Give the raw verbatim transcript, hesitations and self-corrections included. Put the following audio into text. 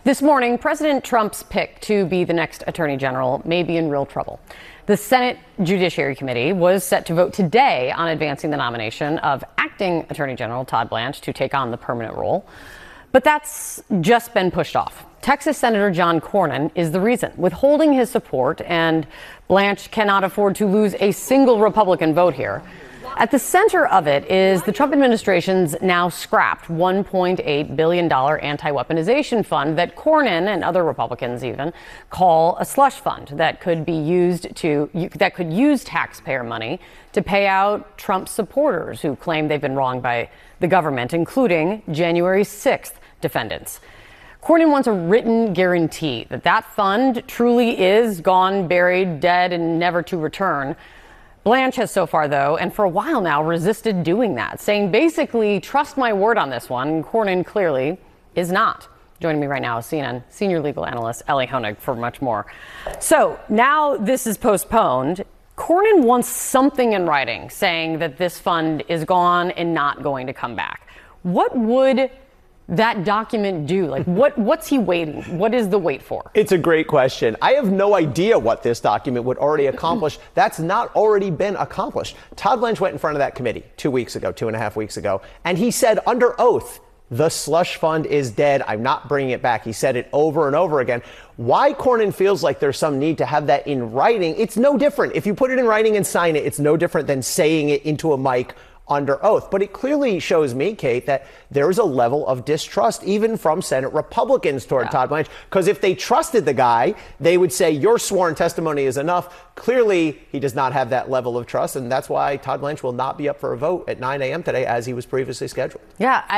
This morning, President Trump's pick to be the next attorney general may be in real trouble. The Senate Judiciary Committee was set to vote today on advancing the nomination of acting Attorney General Todd Blanche to take on the permanent role. But that's just been pushed off. Texas Senator John Cornyn is the reason, withholding his support, and Blanche cannot afford to lose a single Republican vote here. At the center of it is the Trump administration's now scrapped one point eight billion dollars anti-weaponization fund that Cornyn and other Republicans even call a slush fund that could be used to that could use taxpayer money to pay out Trump supporters who claim they've been wronged by the government, including January sixth defendants. Cornyn wants a written guarantee that that fund truly is gone, buried, dead, and never to return. Blanche has so far, though, and for a while now, resisted doing that, saying basically, trust my word on this one. Cornyn clearly is not. Joining me right now is C N N senior legal analyst Elie Honig for much more. So now this is postponed. Cornyn wants something in writing saying that this fund is gone and not going to come back. What would that document do? Like, what what's he waiting? What is the wait for? It's a great question. I have no idea what this document would already accomplish. That's not already been accomplished. Todd Blanche went in front of that committee two weeks ago, two and a half weeks ago, and he said under oath, the slush fund is dead. I'm not bringing it back. He said it over and over again. Why Cornyn feels like there's some need to have that in writing, it's no different. If you put it in writing and sign it, it's no different than saying it into a mic under oath. But it clearly shows me, Kate, that there is a level of distrust even from Senate Republicans toward yeah. Todd Blanche. Because if they trusted the guy, they would say your sworn testimony is enough. Clearly, he does not have that level of trust. And that's why Todd Blanche will not be up for a vote at nine a.m. today, as he was previously scheduled. Yeah. I